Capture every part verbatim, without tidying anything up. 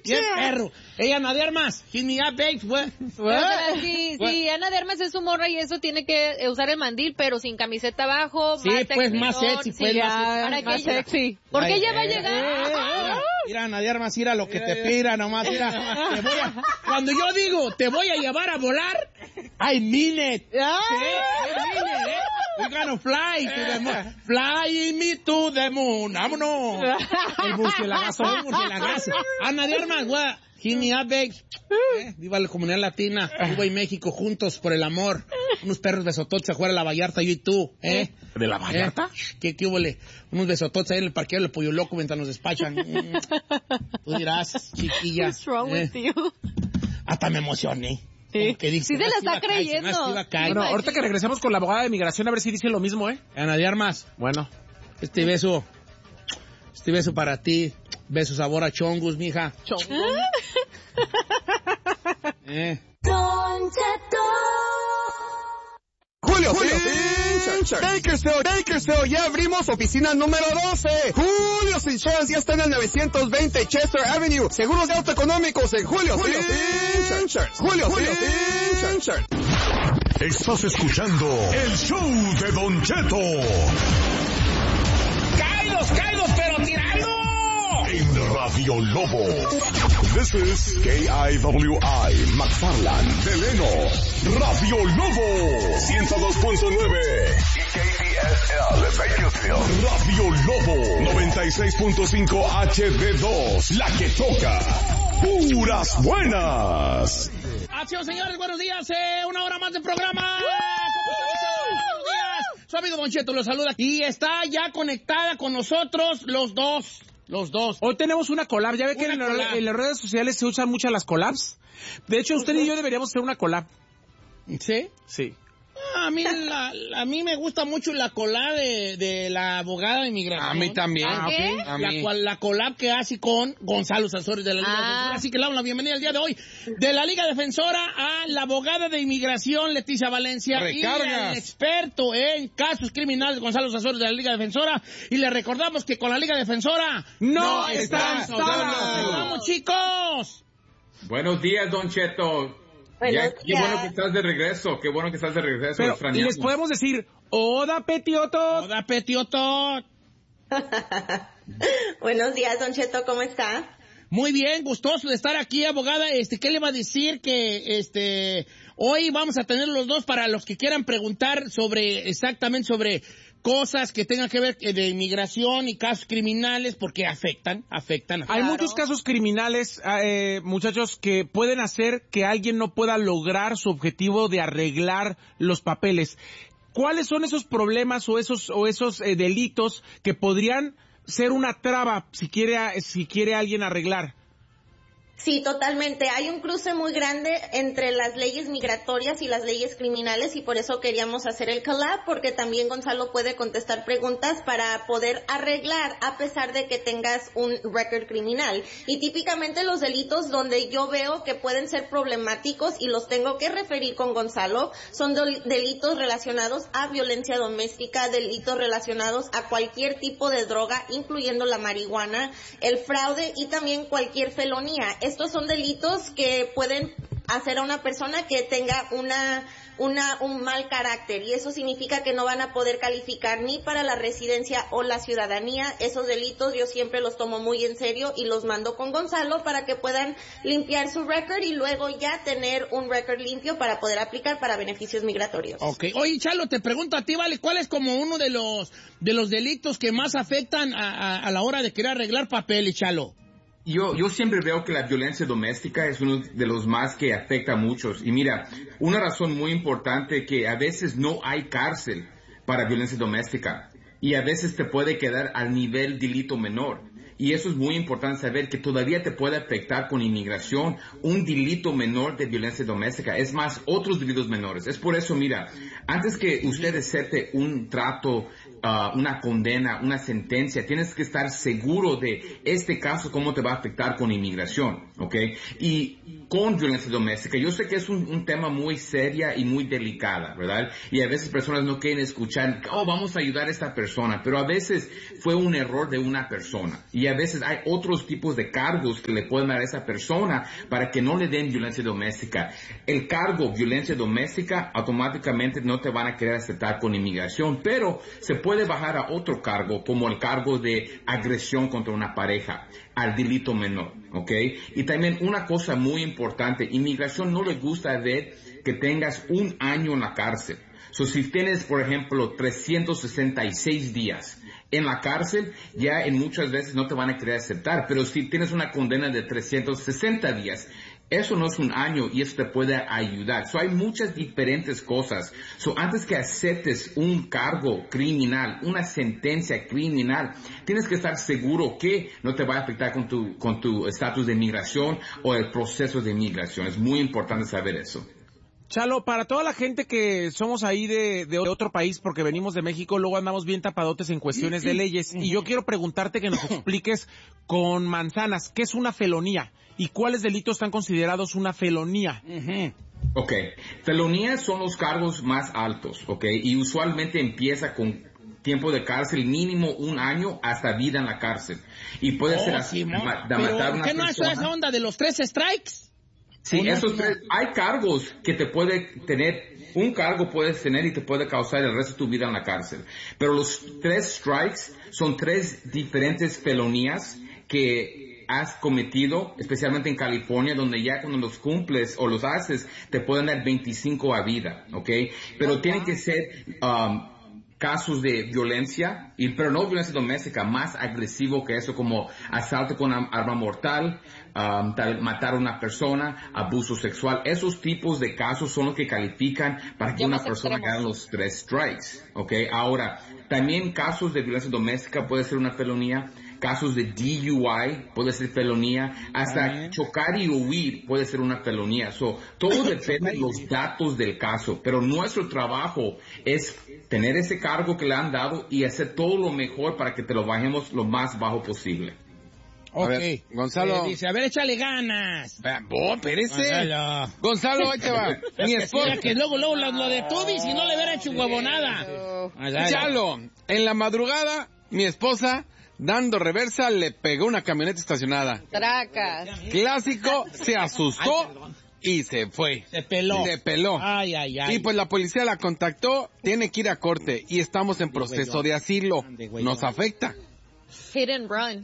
Bien perro. Ella, Ana de Armas, hit me up, babes. What? What? Sí, sí, Ana de Armas es su morra y eso tiene que usar el mandil, pero sin camiseta abajo. Sí, más pues más sexy, pues sí, más ya, sexy. más Ella, sexy. Porque ay, ella va a eh, llegar. eh, eh, mira, mira, Ana de Armas, mira lo que te pira, nomás, mira. Te voy a, cuando yo digo, te voy a llevar a volar, I mean it. ¿Sí? I mean it, eh. We're gonna fly to the moon. Fly me to the moon. Vámonos. El busquelagazo, el busquelagazo. Ana de Armas, güey. Hit me up, babes. Eh, viva la comunidad latina, Cuba y México juntos por el amor. Unos perros besototes afuera de la Vallarta, yo y tú, ¿eh? ¿De la Vallarta? ¿Eh? ¿Qué, qué húbole? Unos besototes ahí en el parqueo del Pollo Loco mientras nos despachan. Mm. Tú dirás, chiquilla. What's wrong eh. with you? Hasta me emocioné. Sí, que dije, sí se la está creyendo. Bueno, ahorita que regresemos con la abogada de migración, a ver si dice lo mismo, ¿eh? Ana de Armas. Bueno. Este beso, este beso para ti. Beso sabor a chongus, mija. ¿Chongus? eh. Don Cheto. Julio, Julio Insurance. Bakersfield, Bakersfield, ya abrimos oficina número doce. Julio Insurance ya está en el novecientos veinte Chester Avenue. Seguros de auto económicos en Julio Insurance. Julio Insurance. Estás escuchando el show de Don Cheto. ¡Caídos, caídos, pero tirando! En Radio Lobo. This is K I W I, McFarland, Deleno, Radio Lobo, ciento dos punto nueve. Y K D S L, Bakersfield, Radio Lobo, noventa y seis punto cinco H D dos, la que toca puras buenas. Acción, señores, buenos días, eh, una hora más de programa. ¿Cómo están? Buenos días. Su amigo Don Cheto los saluda y está ya conectada con nosotros los dos. Los dos. Hoy tenemos una collab. Ya ve que en, la, en las redes sociales se usan mucho las collabs. De hecho, usted y yo deberíamos hacer una collab. ¿Sí? Sí. A mí, la, a mí me gusta mucho la collab de, de la abogada de inmigración. A mí también. ¿Ah, ¿Qué? okay? A la, mí. cual, la collab que hace con Gonzalo Sanzores de la Liga Ah. Defensora. Así que le damos la bienvenida el día de hoy de la Liga Defensora a la abogada de inmigración Leticia Valencia. Recargas. Y al experto en casos criminales Gonzalo Sanzores de la Liga Defensora. Y le recordamos que con la Liga Defensora ¡No, no están están solos! solos. ¡Vamos, chicos! Buenos días, Don Cheto. Ya, qué bueno que estás de regreso, qué bueno que estás de regreso. Pero, y extrañamos. les podemos decir, Oda Petioto. Oda Petioto. Buenos días, Don Cheto, ¿cómo está? Muy bien, gustoso de estar aquí, abogada. Este, ¿qué le va a decir? Que este hoy vamos a tener los dos para los que quieran preguntar sobre exactamente sobre cosas que tengan que ver de inmigración y casos criminales, porque afectan, afectan. afectan. Hay muchos casos criminales, eh, muchachos, que pueden hacer que alguien no pueda lograr su objetivo de arreglar los papeles. ¿Cuáles son esos problemas o esos o esos eh, delitos que podrían ser una traba si quiere si quiere alguien arreglar? Sí, totalmente. Hay un cruce muy grande entre las leyes migratorias y las leyes criminales y por eso queríamos hacer el collab, porque también Gonzalo puede contestar preguntas para poder arreglar a pesar de que tengas un récord criminal. Y típicamente los delitos donde yo veo que pueden ser problemáticos y los tengo que referir con Gonzalo son del- delitos relacionados a violencia doméstica, delitos relacionados a cualquier tipo de droga, incluyendo la marihuana, el fraude y también cualquier felonía. Estos son delitos que pueden hacer a una persona que tenga una, una, un mal carácter y eso significa que no van a poder calificar ni para la residencia o la ciudadanía. Esos delitos yo siempre los tomo muy en serio y los mando con Gonzalo para que puedan limpiar su récord y luego ya tener un récord limpio para poder aplicar para beneficios migratorios. Ok. Oye, Chalo, te pregunto a ti, ¿vale? ¿Cuál es como uno de los de los delitos que más afectan a, a, a la hora de querer arreglar papeles, Chalo? Yo, yo siempre veo que la violencia doméstica es uno de los más que afecta a muchos. Y mira, una razón muy importante que a veces no hay cárcel para violencia doméstica. Y a veces te puede quedar al nivel delito menor. Y eso es muy importante saber que todavía te puede afectar con inmigración un delito menor de violencia doméstica. Es más, otros delitos menores. Es por eso, mira, antes que usted acepte un trato, uh, una condena, una sentencia, tienes que estar seguro de este caso, cómo te va a afectar con inmigración, ¿ok? Y con violencia doméstica, yo sé que es un, un tema muy seria y muy delicada, ¿verdad? Y a veces personas no quieren escuchar, oh, vamos a ayudar a esta persona, pero a veces fue un error de una persona. Y a veces hay otros tipos de cargos que le pueden dar a esa persona para que no le den violencia doméstica. El cargo violencia doméstica automáticamente no te van a querer aceptar con inmigración, pero se puede bajar a otro cargo, como el cargo de agresión contra una pareja, al delito menor, ¿ok? Y también una cosa muy importante, inmigración no le gusta ver que tengas un año en la cárcel. So, si tienes, por ejemplo, trescientos sesenta y seis días en la cárcel, ya en muchas veces no te van a querer aceptar, pero si tienes una condena de trescientos sesenta días, eso no es un año y eso te puede ayudar. So, hay muchas diferentes cosas. So, antes que aceptes un cargo criminal, una sentencia criminal, tienes que estar seguro que no te va a afectar con tu con tu estatus de migración o el proceso de migración. Es muy importante saber eso. Chalo, para toda la gente que somos ahí de, de otro país porque venimos de México, luego andamos bien tapadotes en cuestiones de leyes. Y yo quiero preguntarte que nos expliques con manzanas, ¿qué es una felonía? ¿Y cuáles delitos están considerados una felonía? Uh-huh. Ok, felonías son los cargos más altos, ok, y usualmente empieza con tiempo de cárcel mínimo un año hasta vida en la cárcel. Y puede oh, ser así, sí, ma- de matar a ¿Pero una qué no persona. es esa onda de los tres strikes? Sí, Uno, esos uno. tres, hay cargos que te puede tener, un cargo puedes tener y te puede causar el resto de tu vida en la cárcel. Pero los tres strikes son tres diferentes felonías que has cometido, especialmente en California, donde ya cuando los cumples o los haces, te pueden dar veinticinco a vida, ¿ok? Pero tienen que ser um, casos de violencia, y, pero no violencia doméstica, más agresivo que eso, como asalto con arma mortal, um, tal, matar a una persona, abuso sexual. Esos tipos de casos son los que califican para que Ya una más persona extremos. gane los tres strikes, ¿ok? Ahora, también casos de violencia doméstica puede ser una felonía. Casos de D U I puede ser felonía, hasta Amén. chocar y huir puede ser una felonía. So, todo depende de los datos del caso, pero nuestro trabajo es tener ese cargo que le han dado y hacer todo lo mejor para que te lo bajemos lo más bajo posible. Ok. A ver, Gonzalo. Eh, dice, a ver, échale ganas. Va, vos, espérese. Gonzalo. Gonzalo, ahí te va. Mi esposa. Mira que luego, luego lo, lo de Tubi, si no le hubiera hecho huevonada. Chalo, en la madrugada, mi esposa, dando reversa, le pegó una camioneta estacionada. Tracas. Clásico, se asustó Ay, perdón. y se fue. Se peló. Se peló. Ay, ay, ay. Y pues la policía la contactó, tiene que ir a corte y estamos en proceso de asilo. Nos afecta. Hit and run.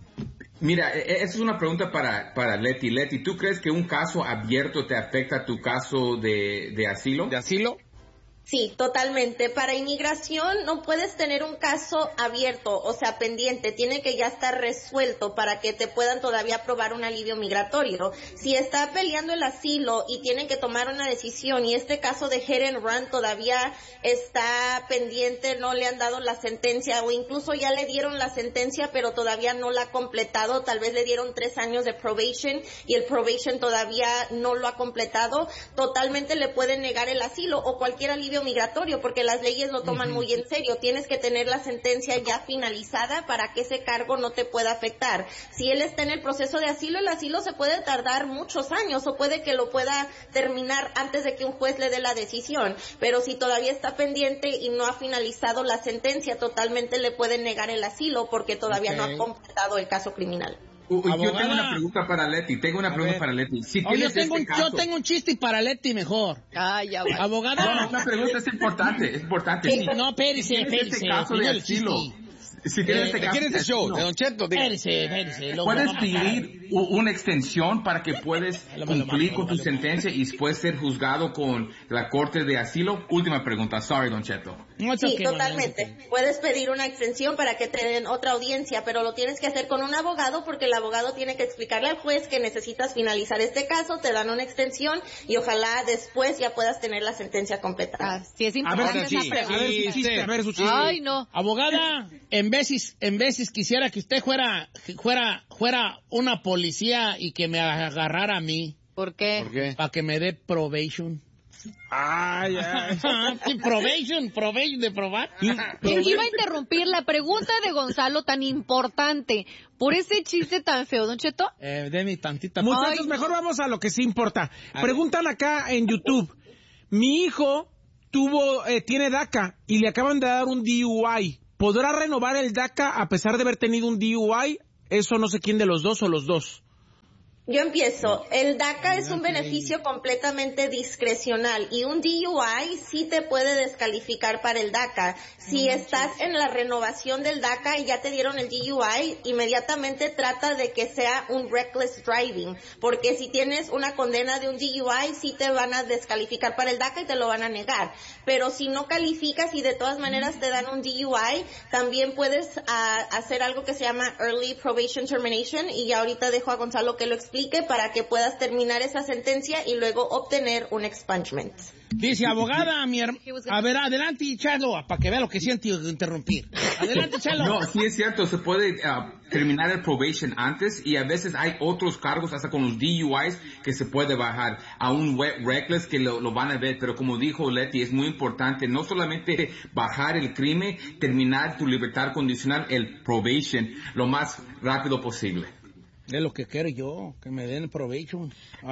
Mira, e- esa es una pregunta para, para Leti. Leti, ¿tú crees que un caso abierto te afecta a tu caso de, de asilo? ¿De asilo? Sí, totalmente. Para inmigración no puedes tener un caso abierto, o sea, pendiente. Tiene que ya estar resuelto para que te puedan todavía aprobar un alivio migratorio. Si está peleando el asilo y tienen que tomar una decisión y este caso de hit and run todavía está pendiente, no le han dado la sentencia o incluso ya le dieron la sentencia pero todavía no la ha completado, tal vez le dieron tres años de probation y el probation todavía no lo ha completado, totalmente le pueden negar el asilo o cualquier alivio migratorio porque las leyes lo toman muy en serio. Tienes que tener la sentencia ya finalizada para que ese cargo no te pueda afectar. Si él está en el proceso de asilo, el asilo se puede tardar muchos años o puede que lo pueda terminar antes de que un juez le dé la decisión, pero si todavía está pendiente y no ha finalizado la sentencia, totalmente le pueden negar el asilo porque todavía Okay. no ha completado el caso criminal. Uh, yo Abogada. tengo una pregunta para Leti, tengo una A pregunta ver. para Leti. Si Oh, yo, tienes tengo este un, yo caso- tengo un chiste para Leti mejor. Ay, ya va. Abogada. No, no, una pregunta es importante, es importante. Si- No, espérese, si tienes espérese. este caso de primero el asilo, chiste. si tienes Eh, este ¿De caso quién es de el show? asilo, ¿De Don Cheto? Diga. Espérese, espérese. lo puedes vamos a matar. pedir u- una extensión para que puedes Lo malo, cumplir malo, con tu malo. sentencia y después ser juzgado con la corte de asilo. Última pregunta, sorry, Don Cheto. No, it's Sí, okay, no, no, totalmente. no, no. Puedes pedir una extensión para que te den otra audiencia, pero lo tienes que hacer con un abogado porque el abogado tiene que explicarle al juez que necesitas finalizar este caso, te dan una extensión y ojalá después ya puedas tener la sentencia completada. Ah, sí, es A ver, importante sí, esa sí. a ver pregunta. su chiste, a ver su chiste. Ay, no. Abogada, en veces, en veces quisiera que usted fuera, que fuera, fuera una policía y que me agarrara a mí ¿Por qué? ¿Por qué? para que me dé probation. Ay, ay. Sí, probation, probation de probar. Y iba a interrumpir la pregunta de Gonzalo tan importante por ese chiste tan feo, Don Cheto. Eh, deme tantita. Muchachos, Ay, mejor no. vamos a lo que sí importa. A Preguntan acá en YouTube. Mi hijo tuvo, eh, tiene DACA y le acaban de dar un D U I. ¿Podrá renovar el DACA a pesar de haber tenido un D U I? eso no sé quién de los dos o los dos. Yo empiezo. El DACA es un beneficio completamente discrecional y un D U I sí te puede descalificar para el DACA. Si estás en la renovación del DACA y ya te dieron el D U I, inmediatamente trata de que sea un reckless driving, porque si tienes una condena de un D U I, sí te van a descalificar para el DACA y te lo van a negar. Pero si no calificas y de todas maneras te dan un D U I, también puedes uh, hacer algo que se llama Early Probation Termination, y ya ahorita dejo a Gonzalo que lo explique para que puedas terminar esa sentencia y luego obtener un expungement. Dice, abogada, mi hermano. A ver, adelante, Chalo, para que vea lo que siento interrumpir. Adelante, Chalo. No, sí es cierto, se puede uh, terminar el probation antes, y a veces hay otros cargos, hasta con los D U Is, que se puede bajar a un reckless que lo, lo van a ver. Pero como dijo Leti, es muy importante no solamente bajar el crimen, terminar tu libertad condicional, el probation, lo más rápido posible. Es lo que quiero yo, que me den provecho.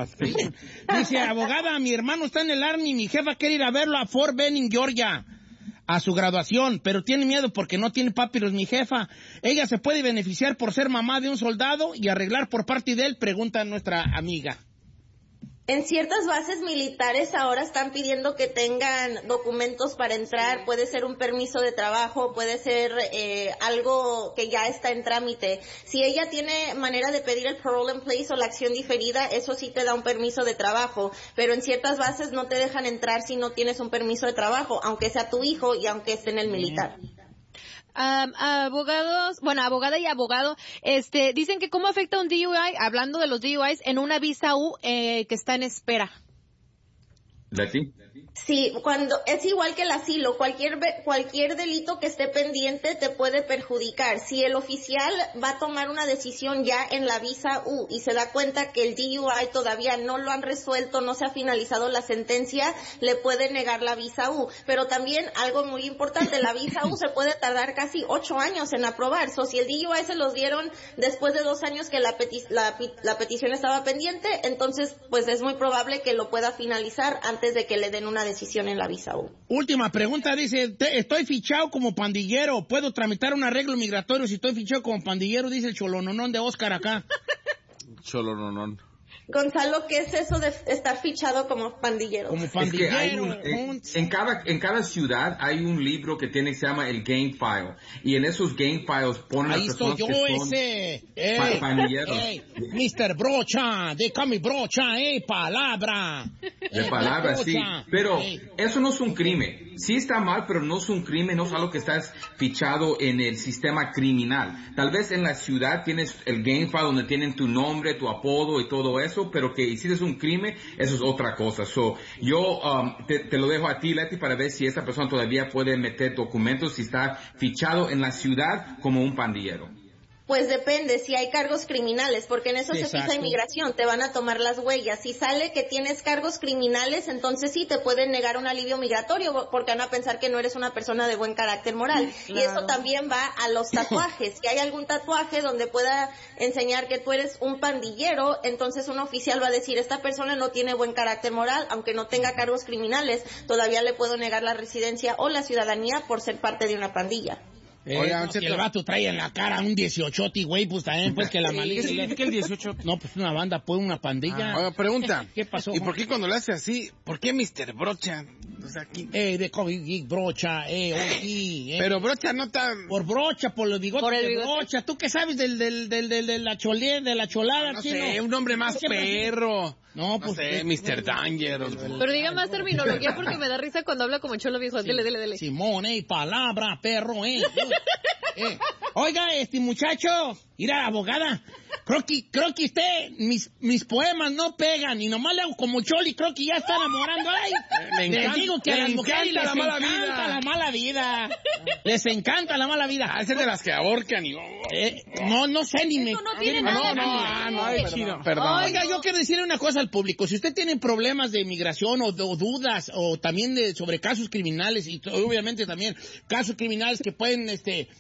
Dice, abogada, mi hermano está en el Army, mi jefa quiere ir a verlo a Fort Benning, Georgia, a su graduación, pero tiene miedo porque no tiene papiros mi jefa. ¿Ella se puede beneficiar por ser mamá de un soldado y arreglar por parte de él? Pregunta nuestra amiga. En ciertas bases militares ahora están pidiendo que tengan documentos para entrar. Puede ser un permiso de trabajo, puede ser eh, algo que ya está en trámite. Si ella tiene manera de pedir el parole in place o la acción diferida, eso sí te da un permiso de trabajo. Pero en ciertas bases no te dejan entrar si no tienes un permiso de trabajo, aunque sea tu hijo y aunque esté en el militar. Um, abogados, bueno, abogada y abogado, este, dicen que cómo afecta un D U I, hablando de los D U Is, en una visa U eh, que está en espera. ¿Leti? Sí, cuando es igual que el asilo, cualquier cualquier delito que esté pendiente te puede perjudicar. Si el oficial va a tomar una decisión ya en la visa U y se da cuenta que el D U I todavía no lo han resuelto, no se ha finalizado la sentencia, le puede negar la visa U. Pero también algo muy importante, la visa U se puede tardar casi ocho años en aprobar. So, si el D U I se los dieron después de dos años que la, peti la, la petición estaba pendiente, entonces pues es muy probable que lo pueda finalizar antes de que le den una decisión en la visa U. Última pregunta, dice, estoy fichado como pandillero, ¿puedo tramitar un arreglo migratorio si estoy fichado como pandillero? Dice el cholononón de Oscar acá. Cholononón. Gonzalo, ¿qué es eso de estar fichado como pandillero? Como pandillero. Es que hay un, en, en, cada, en cada ciudad hay un libro que tiene, se llama el Gang File. Y en esos Gang Files ponen ahí las personas estoy yo, que son ese. pa Ey, pandilleros. Ey, mister Brocha, déjame Brocha, eh, palabra. De palabra, sí. Pero ey. Eso no es un crimen. Sí está mal, pero no es un crimen, no es algo que estás fichado en el sistema criminal. Tal vez en la ciudad tienes el Gang File donde tienen tu nombre, tu apodo y todo eso, pero que hiciste un crimen, eso es otra cosa. So, yo um, te, te lo dejo a ti, Leti, para ver si esa persona todavía puede meter documentos, si está fichado en la ciudad como un pandillero. Pues depende, si hay cargos criminales, porque en eso sí, se fija inmigración, te van a tomar las huellas. Si sale que tienes cargos criminales, entonces sí te pueden negar un alivio migratorio, porque van a pensar que no eres una persona de buen carácter moral. Claro. Y eso también va a los tatuajes. Si hay algún tatuaje donde pueda enseñar que tú eres un pandillero, entonces un oficial va a decir, esta persona no tiene buen carácter moral, aunque no tenga cargos criminales, todavía le puedo negar la residencia o la ciudadanía por ser parte de una pandilla. Eh, Oiga, no, si el vato trae en la cara un dieciochote, güey, pues también, pues que la malicia. ¿Qué significa el dieciocho? No, pues una banda, pues una pandilla. Ah, oiga, pregunta. ¿Qué pasó? ¿Y por qué cuando le hace así, por qué mister Brocha? O sea, aquí. Eh, de COVID, Brocha, eh, oye, eh. Pero Brocha no está. Por Brocha, por los bigotes por el bigote. De Brocha. ¿Tú qué sabes del, del, del, del, de la cholé, de la cholada? No sé, no? Un nombre más perro. No, pues. No sé, mister Danger. Pero diga más terminología porque me da risa cuando habla como cholo viejo. Sí. Dele, dele, dele. Simón, eh, palabra, perro, eh. eh. Oiga, este muchacho, mira, abogada, creo que, creo que usted, mis, mis poemas no pegan, y nomás le hago como choli, creo que ya está enamorando. Ay, me encanta, les digo que a las mujeres les la mala encanta vida. la mala vida. Les encanta la mala vida. Ah, ese es de las que ahorcan y... Eh, no, no sé ni me... Eso no tiene nada no, no, ah, no, ay, perdón, perdón. Oiga, yo quiero decirle una cosa al público. Si usted tiene problemas de inmigración o, o dudas, o también de, sobre casos criminales, y obviamente también casos criminales que pueden, este...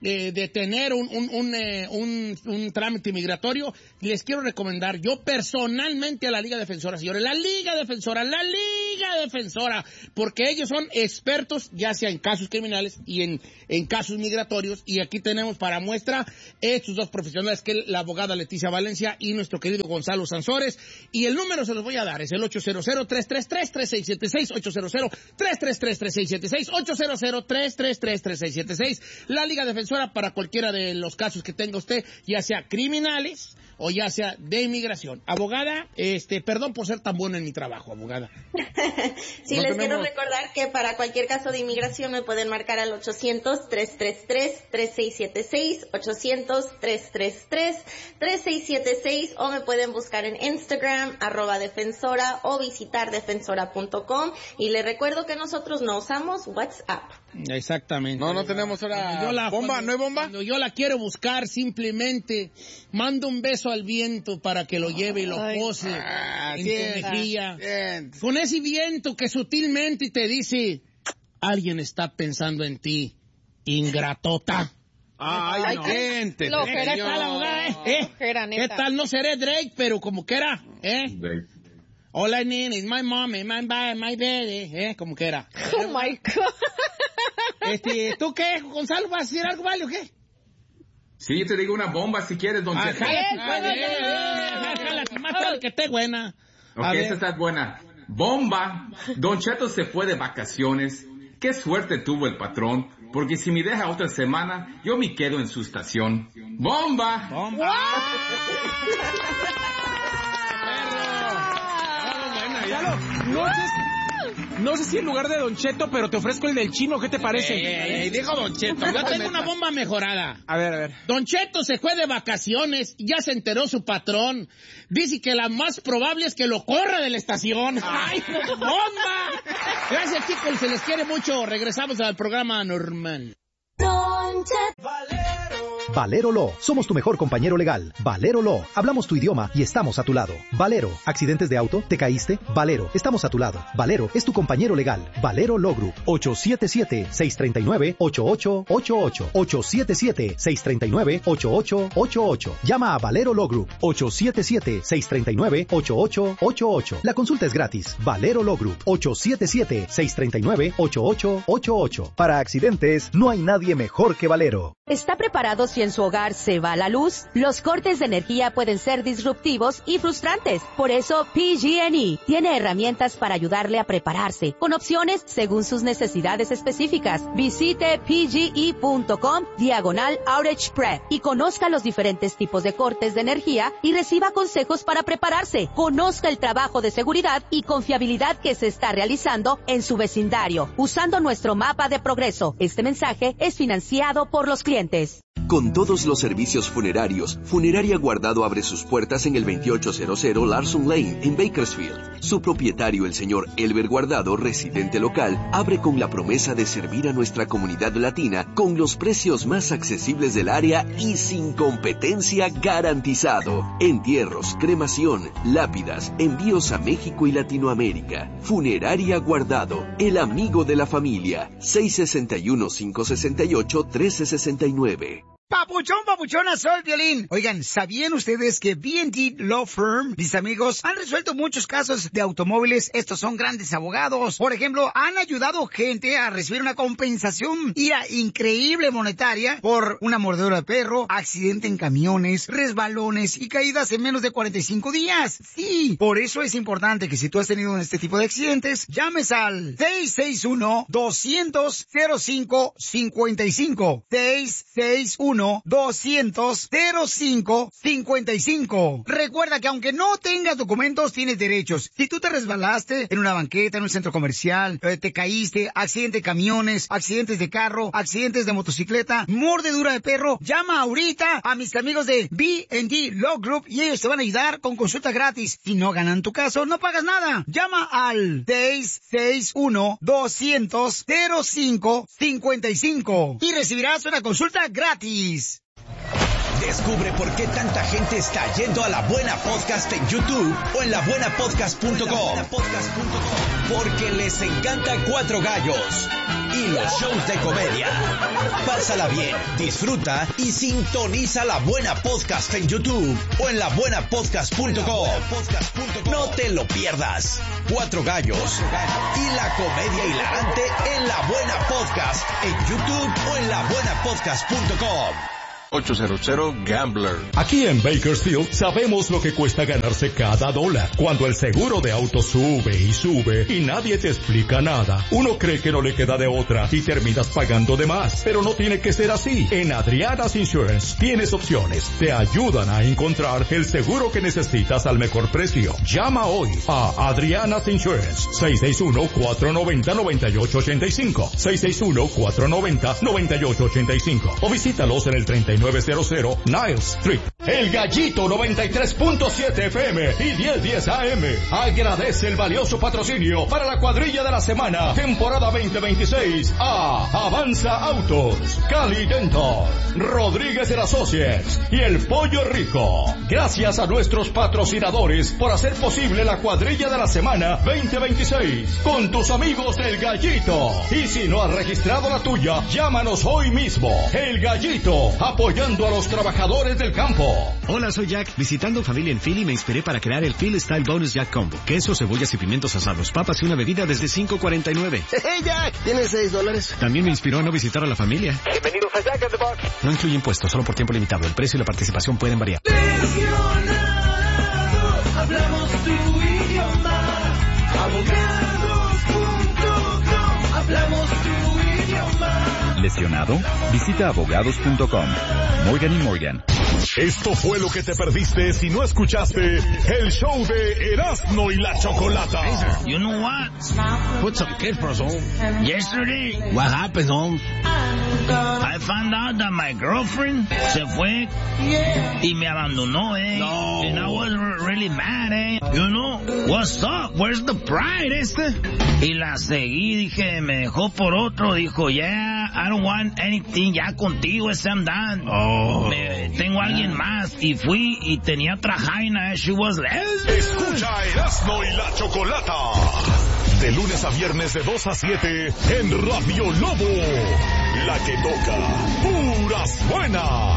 eh, de tener un, un, un, eh, un, un trámite migratorio, les quiero recomendar yo personalmente a la Liga Defensora, señores, la Liga Defensora, la Liga Defensora, porque ellos son expertos ya sea en casos criminales y en, en casos migratorios, y aquí tenemos para muestra estos dos profesionales, que es la abogada Leticia Valencia y nuestro querido Gonzalo Sansores, y el número se los voy a dar, es el ocho cero cero, tres tres tres, tres seis siete seis, ocho cero cero, tres tres tres, tres seis siete seis, ocho cero cero, tres tres tres, tres seis siete seis, la Liga Defensora para cualquiera de los casos que tenga usted, ya sea criminales o ya sea de inmigración. Abogada, este, perdón por ser tan bueno en mi trabajo, abogada. Sí, No les tenemos... quiero recordar que para cualquier caso de inmigración me pueden marcar al ochocientos, tres tres tres, tres seis siete seis, ochocientos, tres tres tres, tres seis siete seis, o me pueden buscar en Instagram, arroba defensora, o visitar defensora punto com, y les recuerdo que nosotros no usamos WhatsApp. Exactamente. No, no tenemos ahora la, bomba, cuando, ¿no hay bomba? Cuando yo la quiero buscar, simplemente mando un beso al viento para que lo lleve y lo pose ah, en siente, tu mejilla. siente. Con ese viento que sutilmente te dice, alguien está pensando en ti, ingratota. Ay, Ay, no. qué Gente, flojera, ¿Qué tal, abogada? ¿Eh? ¿Eh? Flojera, ¿Qué neta. tal? No seré Drake, pero como que era, ¿eh? Drake. All I need is my mommy, my baby, my baby, ¿eh? Como que era. Oh my God. Este, ¿tú qué, Gonzalo? ¿Vas a decir algo, vale, o qué? Sí, yo te digo una bomba si quieres, don Ah, Cheto. jálate, Bien, jálate, bueno, bien, bueno. bien, jálate, más tarde que esté buena. Ok, A ver. esta está buena. Bomba. Don Cheto se fue de vacaciones. Qué suerte tuvo el patrón, porque si me deja otra semana, yo me quedo en su estación. ¡Bomba! Bomba. No sé, no sé si en lugar de Don Cheto, pero te ofrezco el del chino, ¿qué te parece? Eh, dijo Don Cheto. Yo tengo una bomba mejorada. A ver, a ver. Don Cheto se fue de vacaciones, ya se enteró su patrón. Dice que la más probable es que lo corra de la estación. ¡Ay, bomba! Gracias, chicos, se les quiere mucho. Regresamos al programa normal. Valero Law, somos tu mejor compañero legal. Valero Law, hablamos tu idioma y estamos a tu lado. Valero, ¿accidentes de auto? ¿Te caíste? Valero, estamos a tu lado. Valero es tu compañero legal. Valero Law Group, ocho siete siete, seis tres nueve, ocho ocho ocho ocho. ocho siete siete, seis tres nueve, ocho ocho ocho ocho. Llama a Valero Law Group, ocho siete siete, seis tres nueve, ocho ocho ocho ocho. La consulta es gratis. Valero Law Group, ocho siete siete, seis tres nueve, ocho ocho ocho ocho. Para accidentes, no hay nadie mejor que Valero. ¿Está preparado si en su hogar se va la luz? Los cortes de energía pueden ser disruptivos y frustrantes. Por eso, P G and E tiene herramientas para ayudarle a prepararse, con opciones según sus necesidades específicas. Visite p g e punto com diagonal outage prep y conozca los diferentes tipos de cortes de energía y reciba consejos para prepararse. Conozca el trabajo de seguridad y confiabilidad que se está realizando en su vecindario, usando nuestro mapa de progreso. Este mensaje es financiado por los clientes. Con todos los servicios funerarios, Funeraria Guardado abre sus puertas en el veintiocho cero cero Larson Lane, en Bakersfield. Su propietario, el señor Elber Guardado, residente local, abre con la promesa de servir a nuestra comunidad latina con los precios más accesibles del área y sin competencia garantizado. Entierros, cremación, lápidas, envíos a México y Latinoamérica. Funeraria Guardado, el amigo de la familia. seis seis uno, cinco seis ocho, uno tres seis nueve. Papuchón, papuchona, soy Violín. Oigan, ¿sabían ustedes que B and D Law Firm, mis amigos, han resuelto muchos casos de automóviles? Estos son grandes abogados. Por ejemplo, han ayudado gente a recibir una compensación ira increíble monetaria por una mordedura de perro, accidente en camiones, resbalones y caídas en menos de cuarenta y cinco días. Sí, por eso es importante que si tú has tenido este tipo de accidentes, llames al seis seis uno, dos cero cero, cero cinco cinco cinco. seis seis uno, dos cero cero, cero cinco cinco cinco. Recuerda que aunque no tengas documentos, tienes derechos. Si tú te resbalaste en una banqueta, en un centro comercial, eh, te caíste, accidente de camiones, accidentes de carro, accidentes de motocicleta, mordedura de perro, llama ahorita a mis amigos de B and D Law Group y ellos te van a ayudar con consulta gratis. Si no ganan tu caso, no pagas nada. Llama al seis seis uno, dos cero cero, cero cinco cinco cinco y recibirás una consulta gratis. Descubre por qué tanta gente está yendo a La Buena Podcast en YouTube o en la buena podcast punto com. Porque les encanta Cuatro Gallos y los shows de comedia. Pásala bien, disfruta y sintoniza La Buena Podcast en YouTube o en la buena podcast punto com. No te lo pierdas. Cuatro Gallos y la comedia hilarante en La Buena Podcast en YouTube o en la buena podcast punto com. ochocientos Gambler. Aquí en Bakersfield sabemos lo que cuesta ganarse cada dólar. Cuando el seguro de auto sube y sube y nadie te explica nada, uno cree que no le queda de otra y terminas pagando de más. Pero no tiene que ser así. En Adriana's Insurance tienes opciones. Te ayudan a encontrar el seguro que necesitas al mejor precio. Llama hoy a Adriana's Insurance. seis seis uno, cuatro nueve cero, nueve ocho ocho cinco. seis seis uno, cuatro nueve cero, nueve ocho ocho cinco. O visítalos en el treinta y nueve cero cero Niles Street. El Gallito noventa y tres punto siete F M y diez diez A M agradece el valioso patrocinio para la cuadrilla de la semana, temporada veinte veintiséis, a Avanza Autos, Cali Dental, Rodríguez and Associates y El Pollo Rico. Gracias a nuestros patrocinadores por hacer posible la cuadrilla de la semana veinte veintiséis con tus amigos del Gallito. Y si no has registrado la tuya, llámanos hoy mismo. El Gallito, apoyando a los trabajadores del campo. Hola, soy Jack. Visitando familia en Philly me inspiré para crear el Philly Style Bonus Jack Combo. Queso, cebollas y pimientos asados, papas y una bebida desde cinco cuarenta y nueve. Hey, Jack, ¿tienes seis dólares? También me inspiró a no visitar a la familia. Bienvenidos a Jack in the Box. No incluye impuestos, solo por tiempo limitado. El precio y la participación pueden variar. Hablamos tu idioma. Abogados punto com. Hablamos tu idioma. ¿Lesionado? Visita abogados punto com. Morgan y Morgan. Esto fue lo que te perdiste si no escuchaste el show de Erasmo y la Chocolata. Hey, sir, you know what? Put some kid for us home. Yesterday, what happened, home? I found out that my girlfriend se fue y me abandonó, eh. No. And I was really mad, eh. You know, what's up? Where's the pride, este? Y la seguí, dije, me dejó por otro. Dijo, yeah, I don't want anything ya contigo, este, I'm done. Oh. Me, tengo a alguien más. Y fui y tenía otra jaina, eh. She was lesbian. Escucha a Erasmo y la Chocolata. De lunes a viernes de dos a siete en Radio Lobo. La que toca puras buenas.